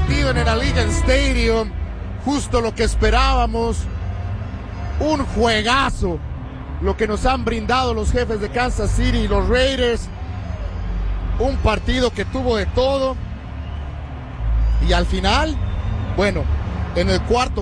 partido en el Allegiant Stadium, justo lo que esperábamos, un juegazo, lo que nos han brindado los Jefes de Kansas City y los Raiders, un partido que tuvo de todo, y al final, bueno, en el cuarto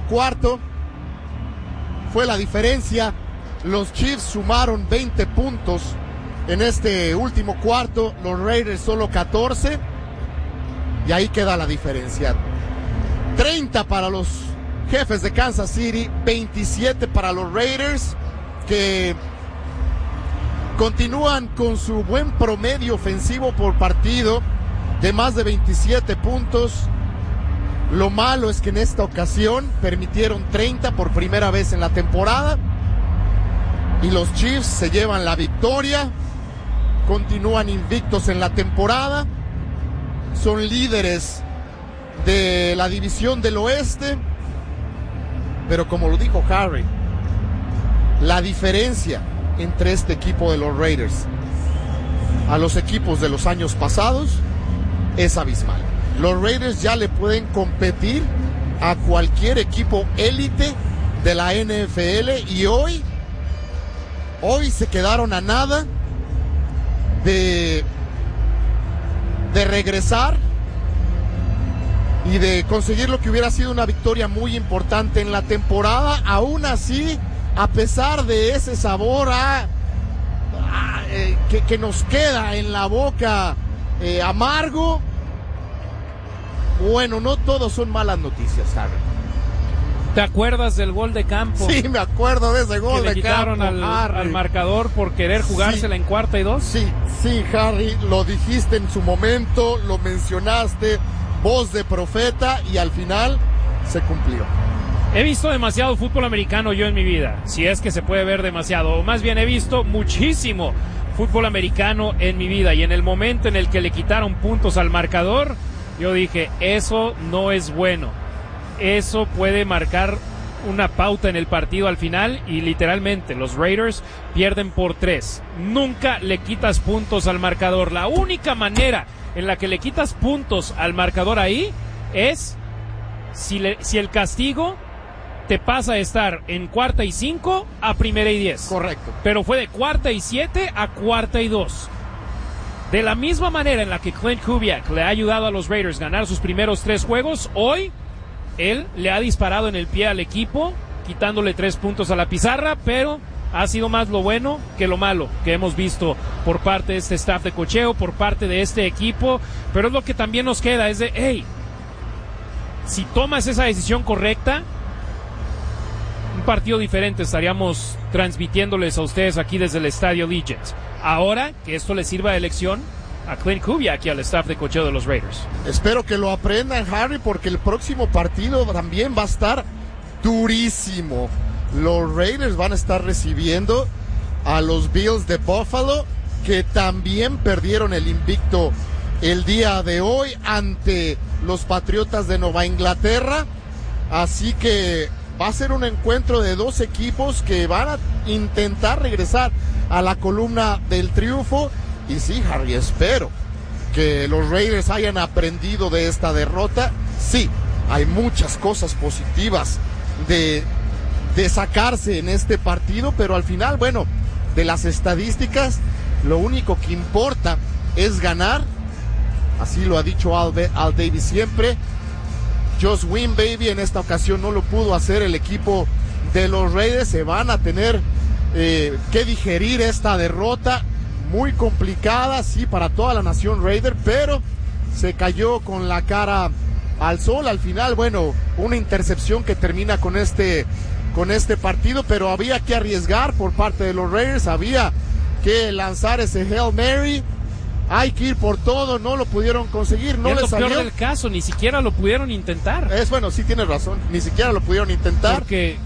fue la diferencia. Los Chiefs sumaron 20 puntos en este último cuarto, los Raiders solo 14, y ahí queda la diferencia. 30 para los Jefes de Kansas City, 27 para los Raiders, que continúan con su buen promedio ofensivo por partido de más de 27 puntos. Lo malo es que en esta ocasión permitieron 30 por primera vez en la temporada, y los Chiefs se llevan la victoria, continúan invictos en la temporada, son líderes de la división del oeste, pero como lo dijo Harry, la diferencia entre este equipo de los Raiders a los equipos de los años pasados es abismal. Los Raiders ya le pueden competir a cualquier equipo élite de la NFL, y hoy se quedaron a nada de regresar y de conseguir lo que hubiera sido una victoria muy importante en la temporada. Aún así, a pesar de ese sabor que nos queda en la boca amargo, bueno, no todos son malas noticias, Harry. ¿Te acuerdas del gol de campo? Sí, me acuerdo de ese gol de campo. Que le quitaron al marcador por querer jugársela en 4ª y 2. Sí, Harry, lo dijiste en su momento, lo mencionaste, voz de profeta, y al final se cumplió. He visto demasiado fútbol americano yo en mi vida, si es que se puede ver demasiado, o más bien he visto muchísimo fútbol americano en mi vida, y en el momento en el que le quitaron puntos al marcador, yo dije, eso no es bueno. Eso puede marcar una pauta en el partido al final, y literalmente los Raiders pierden por 3. Nunca le quitas puntos al marcador. La única manera en la que le quitas puntos al marcador ahí es si el castigo te pasa de estar en 4ª y 5 a 1ª y 10. Correcto. Pero fue de 4ª y 7 a 4ª y 2. De la misma manera en la que Klint Kubiak le ha ayudado a los Raiders a ganar sus primeros 3 juegos, hoy él le ha disparado en el pie al equipo, quitándole 3 puntos a la pizarra, pero ha sido más lo bueno que lo malo que hemos visto por parte de este staff de cocheo, por parte de este equipo. Pero es lo que también nos queda, es de, hey, si tomas esa decisión correcta, un partido diferente estaríamos transmitiéndoles a ustedes aquí desde el Estadio Legends. Ahora que esto les sirva de lección a Klint Kubiak y al staff de cocheo de los Raiders. Espero que lo aprendan, Harry, porque el próximo partido también va a estar durísimo. Los Raiders van a estar recibiendo a los Bills de Buffalo, que también perdieron el invicto el día de hoy ante los Patriotas de Nueva Inglaterra. Así que va a ser un encuentro de 2 equipos que van a intentar regresar a la columna del triunfo. Y sí, Harry, espero que los Raiders hayan aprendido de esta derrota. Sí, hay muchas cosas positivas de sacarse en este partido, pero al final, bueno, de las estadísticas, lo único que importa es ganar. Así lo ha dicho Al Davis siempre. Just win, baby. En esta ocasión no lo pudo hacer el equipo de los Raiders. Se van a tener que digerir esta derrota muy complicada, sí, para toda la nación Raider, pero se cayó con la cara al sol. Al final, bueno, una intercepción que termina con este partido, pero había que arriesgar por parte de los Raiders, había que lanzar ese Hail Mary, hay que ir por todo, no lo pudieron conseguir, no les salió. Es lo peor del caso, ni siquiera lo pudieron intentar. Bueno, sí tienes razón, ni siquiera lo pudieron intentar. Porque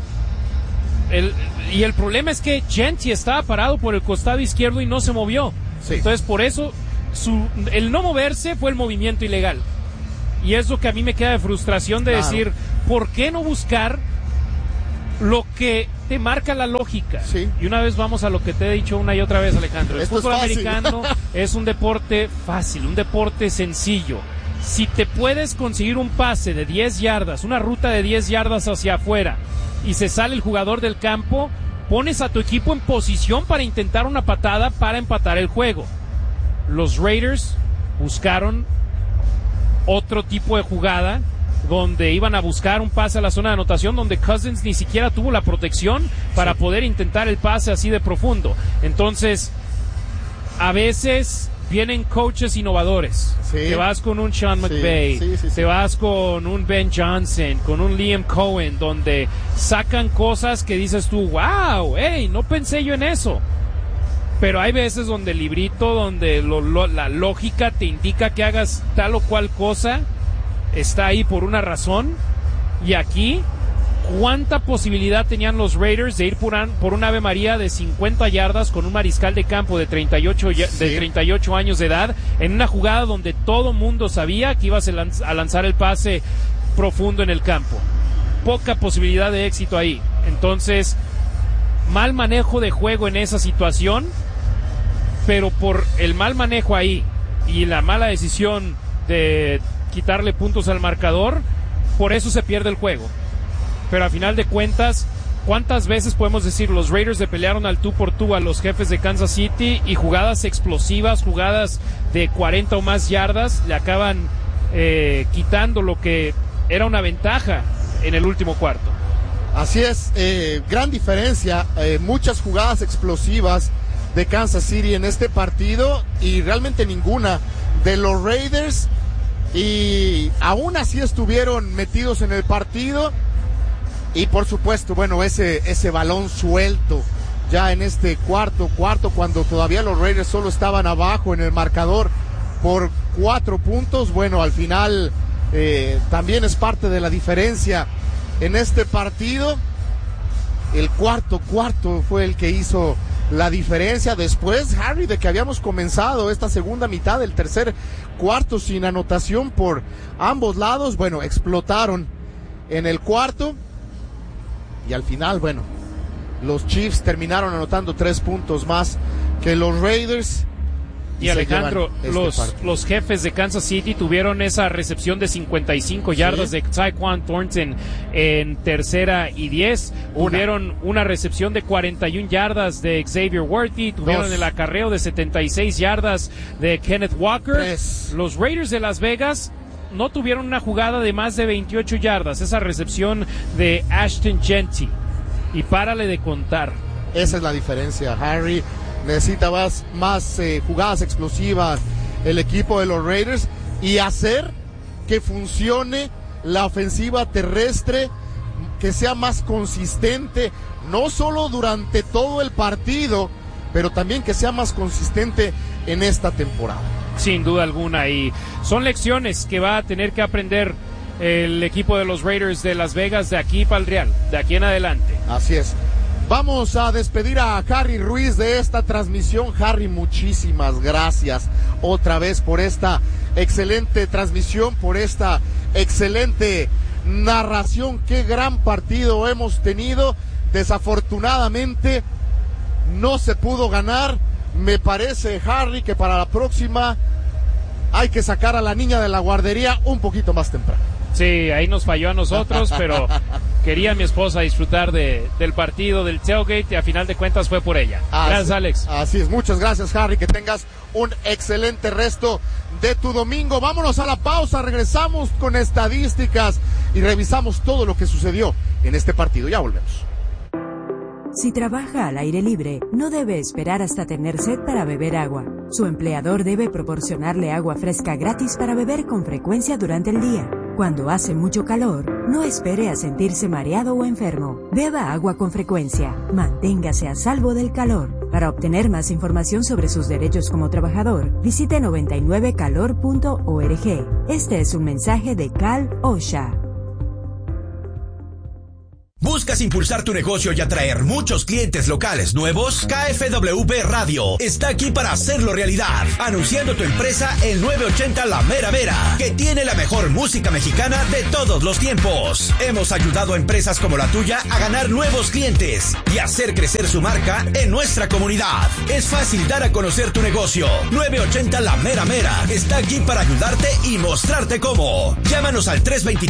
el problema es que Gentry estaba parado por el costado izquierdo y no se movió. Sí. Entonces, por eso, el no moverse fue el movimiento ilegal. Y es lo que a mí me queda de frustración de decir, ¿por qué no buscar lo que te marca la lógica? Sí. Y una vez vamos a lo que te he dicho una y otra vez, Alejandro. El fútbol americano es un deporte fácil, un deporte sencillo. si te puedes conseguir un pase de 10 yardas, una ruta de 10 yardas hacia afuera, y se sale el jugador del campo, pones a tu equipo en posición para intentar una patada para empatar el juego. Los Raiders buscaron otro tipo de jugada donde iban a buscar un pase a la zona de anotación, donde Cousins ni siquiera tuvo la protección para poder intentar el pase así de profundo. Entonces, a veces vienen coaches innovadores. Te vas con un Sean McVay, te vas con un Ben Johnson, con un Liam Cohen, donde sacan cosas que dices tú, wow, hey, no pensé yo en eso. Pero hay veces donde el librito, donde la lógica te indica que hagas tal o cual cosa, está ahí por una razón. Y aquí, ¿cuánta posibilidad tenían los Raiders de ir por un Ave María de 50 yardas con un mariscal de campo de 38 años de edad, en una jugada donde todo mundo sabía que ibas a lanzar el pase profundo en el campo? Poca posibilidad de éxito ahí. Entonces, mal manejo de juego en esa situación, pero por el mal manejo ahí y la mala decisión de quitarle puntos al marcador, por eso se pierde el juego. Pero a final de cuentas, ¿cuántas veces podemos decir los Raiders le pelearon al tú por tú a los Jefes de Kansas City, y jugadas explosivas, jugadas de 40 o más yardas, le acaban quitando lo que era una ventaja en el último cuarto? Así es, gran diferencia, muchas jugadas explosivas de Kansas City en este partido y realmente ninguna de los Raiders, y aún así estuvieron metidos en el partido. Y por supuesto, bueno, ese balón suelto ya en este cuarto, cuando todavía los Raiders solo estaban abajo en el marcador por 4 puntos, bueno, al final también es parte de la diferencia en este partido. El cuarto fue el que hizo la diferencia. Después, Harry, de que habíamos comenzado esta segunda mitad del tercer cuarto sin anotación por ambos lados, bueno, explotaron en el cuarto. Y al final, bueno, los Chiefs terminaron anotando 3 puntos más que los Raiders. Y Alejandro, los Jefes de Kansas City tuvieron esa recepción de 55 yardas de Tyquan Thornton en 3rd y 10. Tuvieron una recepción de 41 yardas de Xavier Worthy. Tuvieron el acarreo de 76 yardas de Kenneth Walker. Los Raiders de Las Vegas no tuvieron una jugada de más de 28 yardas. Esa recepción de Ashton Jeanty. Y párale de contar. Esa es la diferencia, Harry. Necesita más jugadas explosivas el equipo de los Raiders y hacer que funcione la ofensiva terrestre, que sea más consistente, no solo durante todo el partido, pero también que sea más consistente en esta temporada. Sin duda alguna, y son lecciones que va a tener que aprender el equipo de los Raiders de Las Vegas de aquí para el Real, de aquí en adelante. Así es. Vamos a despedir a Harry Ruiz de esta transmisión. Harry, muchísimas gracias otra vez por esta excelente transmisión, por esta excelente narración. Qué gran partido hemos tenido. Desafortunadamente no se pudo ganar. Me parece, Harry, que para la próxima hay que sacar a la niña de la guardería un poquito más temprano. Sí, ahí nos falló a nosotros, pero quería mi esposa disfrutar del partido, del tailgate, y a final de cuentas fue por ella. Gracias, Alex. Así es, muchas gracias, Harry, que tengas un excelente resto de tu domingo. Vámonos a la pausa, regresamos con estadísticas y revisamos todo lo que sucedió en este partido. Ya volvemos. Si trabaja al aire libre, no debe esperar hasta tener sed para beber agua. Su empleador debe proporcionarle agua fresca gratis para beber con frecuencia durante el día. Cuando hace mucho calor, no espere a sentirse mareado o enfermo. Beba agua con frecuencia. Manténgase a salvo del calor. Para obtener más información sobre sus derechos como trabajador, visite 99calor.org. Este es un mensaje de Cal OSHA. ¿Buscas impulsar tu negocio y atraer muchos clientes locales nuevos? KFWB Radio está aquí para hacerlo realidad. Anunciando tu empresa en 980 La Mera Mera, que tiene la mejor música mexicana de todos los tiempos. Hemos ayudado a empresas como la tuya a ganar nuevos clientes y hacer crecer su marca en nuestra comunidad. Es fácil dar a conocer tu negocio. 980 La Mera Mera está aquí para ayudarte y mostrarte cómo. Llámanos al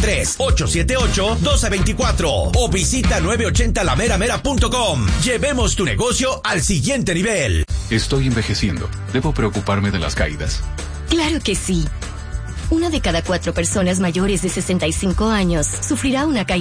323-878-1224 o visita 980lameramera.com. Llevemos tu negocio al siguiente nivel. Estoy envejeciendo. ¿Debo preocuparme de las caídas? Claro que sí. 1 de cada 4 personas mayores de 65 años sufrirá una caída